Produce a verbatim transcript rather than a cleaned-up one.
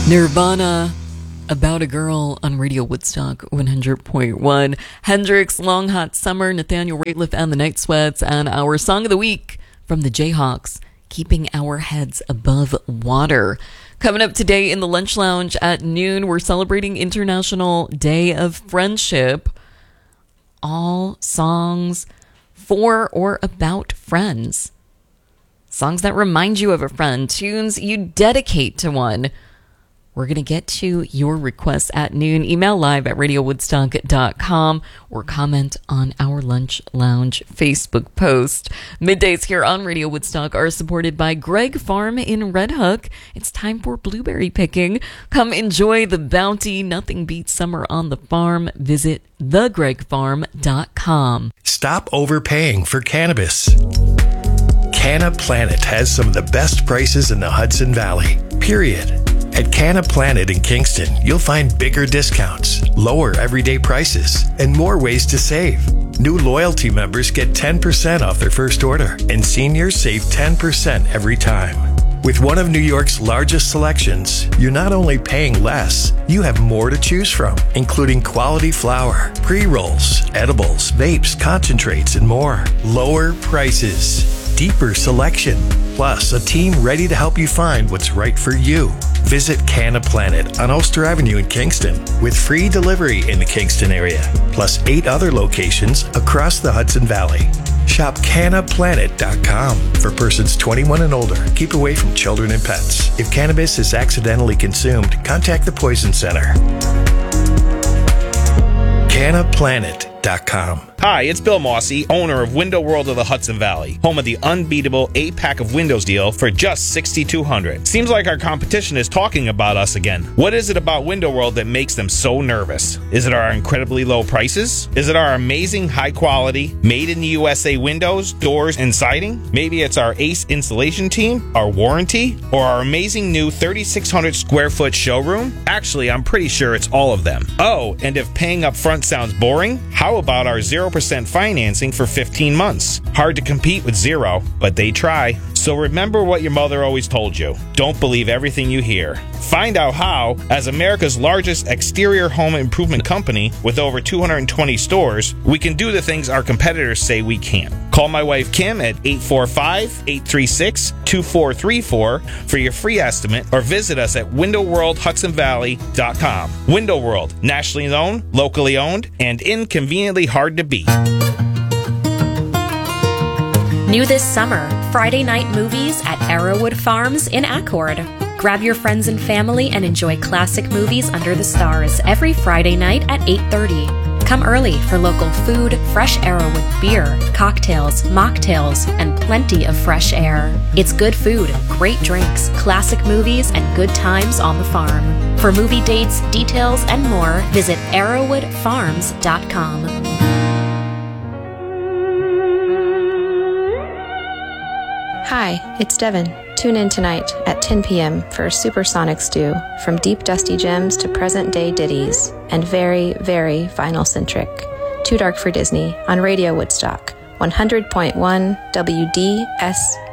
Nirvana, About a Girl on Radio Woodstock one hundred point one. Hendrix, Long Hot Summer, Nathaniel Rateliff and the Night Sweats, and our Song of the Week from the Jayhawks, Keeping Our Heads Above Water. Coming up today in the Lunch Lounge at noon, we're celebrating International Day of Friendship. All songs for or about friends. Songs that remind you of a friend. Tunes you dedicate to one. We're going to get to your requests at noon. Email live at radio woodstock dot com or comment on our Lunch Lounge Facebook post. Middays here on Radio Woodstock are supported by Greg Farm in Red Hook. It's time for blueberry picking. Come enjoy the bounty. Nothing beats summer on the farm. Visit the greg farm dot com. Stop overpaying for cannabis. Canna Planet has some of the best prices in the Hudson Valley, period. At Canna Planet in Kingston, you'll find bigger discounts, lower everyday prices, and more ways to save. New loyalty members get ten percent off their first order, and seniors save ten percent every time. With one of New York's largest selections, you're not only paying less, you have more to choose from, including quality flower, pre-rolls, edibles, vapes, concentrates, and more. Lower prices, deeper selection, plus a team ready to help you find what's right for you. Visit Canna Planet on Ulster Avenue in Kingston with free delivery in the Kingston area, plus eight other locations across the Hudson Valley. Shop canna planet dot com for persons twenty-one and older. Keep away from children and pets. If cannabis is accidentally consumed, contact the Poison Center. canna planet dot com. Hi, it's Bill Mossy, owner of Window World of the Hudson Valley, home of the unbeatable eight-pack of windows deal for just six thousand two hundred dollars. Seems like our competition is talking about us again. What is it about Window World that makes them so nervous? Is it our incredibly low prices? Is it our amazing high-quality, made-in-the-U S A windows, doors, and siding? Maybe it's our ace installation team, our warranty, or our amazing new thirty-six hundred square foot showroom? Actually, I'm pretty sure it's all of them. Oh, and if paying up front sounds boring, how about our zero percent financing for fifteen months? Hard to compete with zero, but they try. So remember what your mother always told you. Don't believe everything you hear. Find out how, as America's largest exterior home improvement company with over two hundred twenty stores, we can do the things our competitors say we can't. Call my wife Kim at eight four five, eight three six, two four three four for your free estimate, or visit us at window world hudson valley dot com. Window World, nationally known, locally owned, and inconveniently hard to beat. New this summer, Friday night movies at Arrowwood Farms in Accord. Grab your friends and family and enjoy classic movies under the stars every Friday night at eight thirty. Come early for local food, fresh Arrowwood beer, cocktails, mocktails, and plenty of fresh air. It's good food, great drinks, classic movies, and good times on the farm. For movie dates, details, and more, visit arrowwood farms dot com. Hi, it's Devin. Tune in tonight at ten p.m. for a supersonic stew from deep dusty gems to present-day ditties and very, very vinyl-centric. Too Dark for Disney on Radio Woodstock, one hundred point one W D S